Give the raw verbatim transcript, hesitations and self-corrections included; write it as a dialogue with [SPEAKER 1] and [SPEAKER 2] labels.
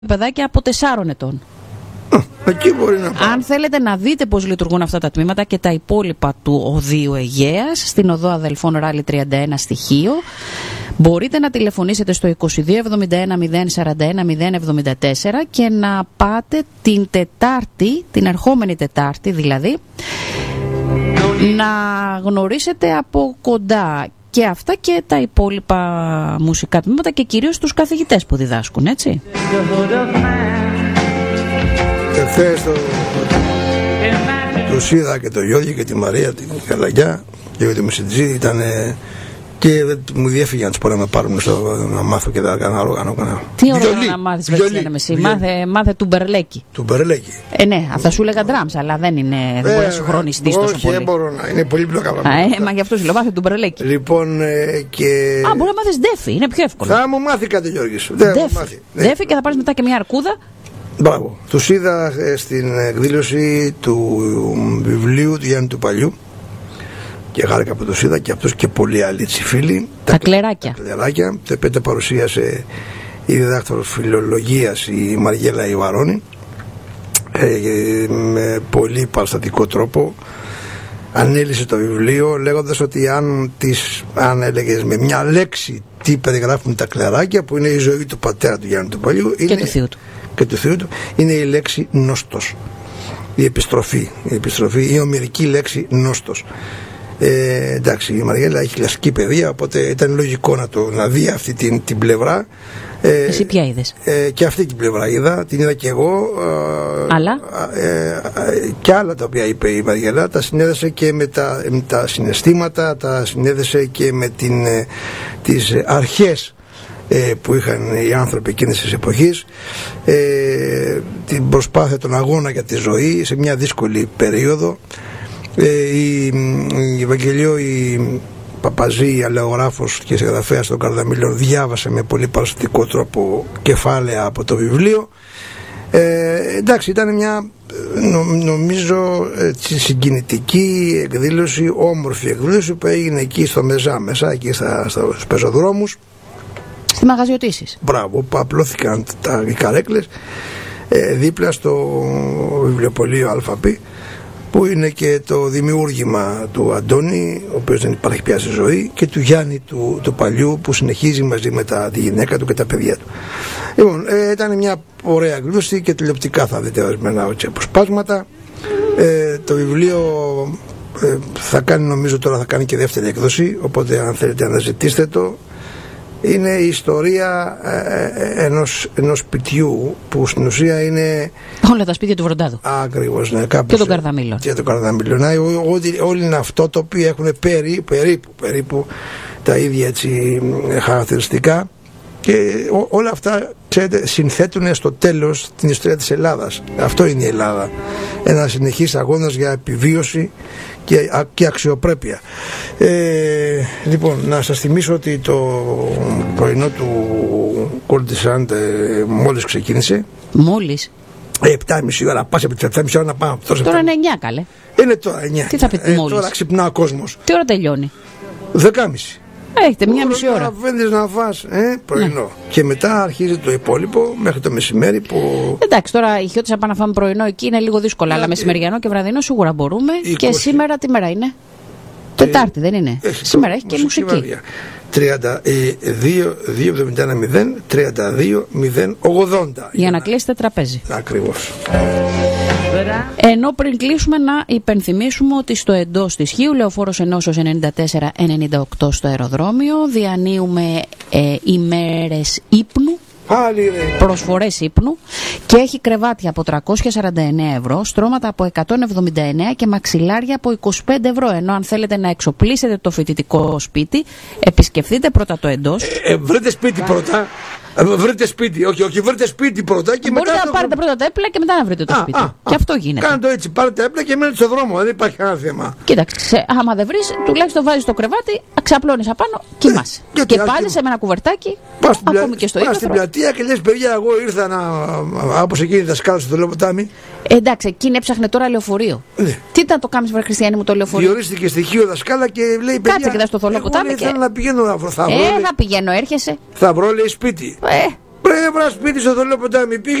[SPEAKER 1] παιδάκια από τεσσάρων ετών.
[SPEAKER 2] Εκεί μπορεί να πάει.
[SPEAKER 1] Αν θέλετε να δείτε πώς λειτουργούν αυτά τα τμήματα και τα υπόλοιπα του Οδείου Αιγαίας, στην Οδό Αδελφών Ράλι τριάντα ένα Στοιχείο, μπορείτε να τηλεφωνήσετε στο είκοσι δύο εβδομήντα ένα μηδέν σαράντα ένα μηδέν εβδομήντα τέσσερα και να πάτε την Τετάρτη, την ερχόμενη Τετάρτη δηλαδή, να γνωρίσετε από κοντά και αυτά και τα υπόλοιπα μουσικά τμήματα και κυρίως τους καθηγητές που διδάσκουν, έτσι.
[SPEAKER 2] Εχθές το, τους είδα και το Γιώργη και τη Μαρία την Καλαγιά και το Μεσιτζίδη ήταν και μου διέφυγε να τους πω να με πάρουν στο, να μάθω και τα κάνω όργανο.
[SPEAKER 1] Τι όργανο να μάθεις Βερτσιάνε Μεσί, μάθε, μάθε του Μπερλέκι.
[SPEAKER 2] Του Μπερλέκι.
[SPEAKER 1] Ε ναι, αυτά σου έλεγα drums, αλλά δεν είναι, δεν μπορεί να σου χρονιστείς τόσο πολύ.
[SPEAKER 2] Όχι, δεν μπορώ να, είναι πολύ πλοκά πράγματα.
[SPEAKER 1] Ε, μα γι' αυτό σου λέω, μάθε του Μπερλέκι.
[SPEAKER 2] Λοιπόν ε, και...
[SPEAKER 1] Α, μπορεί να μάθεις ντέφι, είναι πιο εύκολο.
[SPEAKER 2] Θα μου μάθει κάτι Γιώργη σου.
[SPEAKER 1] Ντέφι και θα πάρεις μετά και μια αρκούδα.
[SPEAKER 2] Μπράβο. Τους είδα ε, στην εκδήλωση του βιβλίου του Γιάννη του Παλιού και χάρηκα που τους είδα και αυτούς και πολλοί άλλοι φίλοι.
[SPEAKER 1] Τα, τα κλεράκια.
[SPEAKER 2] Τα κλεράκια. Το πέντε παρουσίασε η διδάκτορος φιλολογίας η Μαριέλα Ιβαρώνη ε, με πολύ παραστατικό τρόπο. Ανέλησε το βιβλίο λέγοντας ότι αν, τις, αν έλεγες με μια λέξη τι περιγράφουν τα κλεράκια, που είναι η ζωή του πατέρα του Γιάννη του Παλιού
[SPEAKER 1] και του θείου του.
[SPEAKER 2] και του θείου του, είναι η λέξη νόστος, η επιστροφή, η επιστροφή, η ομηρική λέξη νόστος. Ε, εντάξει, η Μαριέλα έχει κλασική παιδεία, οπότε ήταν λογικό να, το, να δει αυτή την, την πλευρά.
[SPEAKER 1] Ε, Εσύ ποια είδες?
[SPEAKER 2] Ε, και αυτή την πλευρά είδα, την είδα και εγώ.
[SPEAKER 1] Άλλα?
[SPEAKER 2] Ε, ε, και άλλα τα οποία είπε η Μαριέλα, τα συνέδεσε και με τα, με τα συναισθήματα, τα συνέδεσε και με την, ε, τις αρχές που είχαν οι άνθρωποι εκείνης της εποχής, ε, την προσπάθεια, τον αγώνα για τη ζωή σε μια δύσκολη περίοδο. ε, η, η Ευαγγελιό η Παπαζή, η αλληλογράφος και συγγραφέας των Καρδαμιλιών, διάβασε με πολύ παραστατικό τρόπο κεφάλαια από το βιβλίο. Ε, εντάξει, ήταν μια νο, νομίζω έτσι, συγκινητική εκδήλωση, όμορφη εκδήλωση που έγινε εκεί στο Μεζά, μέσα εκεί στα, στα, στους πεζοδρόμους,
[SPEAKER 1] στη Μαγαζιωτήσεις.
[SPEAKER 2] Μπράβο, που απλώθηκαν τα, οι καρέκλες ε, δίπλα στο βιβλιοπωλείο ΑΠ, που είναι και το δημιούργημα του Αντώνη, ο οποίος δεν υπάρχει πια στη ζωή, και του Γιάννη του, του Παλιού, που συνεχίζει μαζί με τα, τη γυναίκα του και τα παιδιά του. Λοιπόν, ε, ήταν μια ωραία εκδήλωση και τηλεοπτικά θα δείτε ορισμένα αποσπάσματα. Ε, το βιβλίο ε, θα κάνει, νομίζω τώρα θα κάνει και δεύτερη έκδοση, οπότε αν θέλετε αναζητήστε το. Είναι η ιστορία ε, ενός, ενός σπιτιού που στην ουσία είναι...
[SPEAKER 1] όλα τα σπίτια του Βροντάδου.
[SPEAKER 2] Ακριβώς, ναι, κάπως,
[SPEAKER 1] και των Καρδαμίλων.
[SPEAKER 2] Και των Καρδαμίλων. Όλοι, όλοι είναι αυτότοποι, έχουν περί, περίπου, περίπου τα ίδια έτσι, χαρακτηριστικά, και ό, όλα αυτά, ξέρετε, συνθέτουν στο τέλος την ιστορία της Ελλάδας. Αυτό είναι η Ελλάδα. Ένα συνεχής αγώνας για επιβίωση και, και αξιοπρέπεια. Ε, λοιπόν, να σας θυμίσω ότι το πρωινό του Κολτισάντ ε, μόλις ξεκίνησε.
[SPEAKER 1] Μόλις?
[SPEAKER 2] επτά και μισή ώρα, πας από τις επτά και μισή ώρα να πάμε.
[SPEAKER 1] Τώρα είναι εννιά, καλέ.
[SPEAKER 2] Είναι τώρα εννιά.
[SPEAKER 1] Τι θα πει
[SPEAKER 2] ε,
[SPEAKER 1] μόλις?
[SPEAKER 2] Τώρα ξυπνά ο κόσμος.
[SPEAKER 1] Τι ώρα τελειώνει?
[SPEAKER 2] δέκα και μισή.
[SPEAKER 1] Έχετε μια μισή ώρα.
[SPEAKER 2] Να βαίνεις να φας ε, πρωινό. Ναι. Και μετά αρχίζει το υπόλοιπο μέχρι το μεσημέρι που...
[SPEAKER 1] Εντάξει, τώρα οι χιώτες να πάνε να φάμε πρωινό εκεί είναι λίγο δύσκολα, αλλά μεσημεριανό και βραδινό σίγουρα μπορούμε. είκοσι Και σήμερα τι μέρα είναι? Τετάρτη δεν είναι?
[SPEAKER 2] Έχει
[SPEAKER 1] σήμερα έχει και μουσική.
[SPEAKER 2] Βαριά. τριάντα δύο εβδομήντα ένα μηδέν τριάντα δύο μηδέν ογδόντα.
[SPEAKER 1] Για να κλείσετε τραπέζι.
[SPEAKER 2] Ακριβώς.
[SPEAKER 1] Ενώ πριν κλείσουμε, να υπενθυμίσουμε ότι στο εντός της Χίου, Λεωφόρος Ενώσεως ενενήντα τέσσερα ενενήντα οκτώ στο αεροδρόμιο, διανύουμε ε, ημέρες ύπνου, προσφορές ύπνου, και έχει κρεβάτια από τριακόσια σαράντα εννέα ευρώ, στρώματα από εκατόν εβδομήντα εννέα και μαξιλάρια από είκοσι πέντε ευρώ. Ενώ αν θέλετε να εξοπλίσετε το φοιτητικό σπίτι, επισκεφτείτε πρώτα το εντός.
[SPEAKER 2] Ε, ε, βρείτε σπίτι πρώτα. Βρείτε σπίτι, όχι, όχι, βρείτε σπίτι πρώτα και
[SPEAKER 1] μπορείτε
[SPEAKER 2] μετά.
[SPEAKER 1] να πάρετε πρώτα τα έπιπλα και μετά να βρείτε το
[SPEAKER 2] α,
[SPEAKER 1] σπίτι.
[SPEAKER 2] Α,
[SPEAKER 1] και
[SPEAKER 2] α,
[SPEAKER 1] αυτό γίνεται.
[SPEAKER 2] Κάντε το έτσι, πάρετε τα έπιπλα και μένετε στο δρόμο, δεν υπάρχει κανένα θέμα.
[SPEAKER 1] Κοίταξε, άμα δεν βρεις, τουλάχιστον βάζεις το κρεβάτι, ξαπλώνεις απάνω, κοιμάσαι. Ε, και πάλι σε με ένα κουβερτάκι, ακόμη και στο ύπνο.
[SPEAKER 2] Πας στην πλατεία και λες, παιδιά, εγώ ήρθα να. Από εκείνη τα σκάλα στο Λοποτάμι.
[SPEAKER 1] Ε, εντάξει, εκείνη έψαχνε τώρα λεωφορείο.
[SPEAKER 2] Ναι.
[SPEAKER 1] Τι ήταν το κάνεις, βρε Χριστιανή μου, το λεωφορείο?
[SPEAKER 2] Διορίστηκε στοιχείο δασκάλα και λέει, παιδιά.
[SPEAKER 1] Κάτσε και δα στο θολό ποτάμι.
[SPEAKER 2] Θέλω να πηγαίνω να βρω.
[SPEAKER 1] Ε, θα πηγαίνω, έρχεσαι.
[SPEAKER 2] Θα βρω, λέει, σπίτι.
[SPEAKER 1] Ε.
[SPEAKER 2] Βρε, βρε σπίτι στο Θολό ποτάμι, πήγε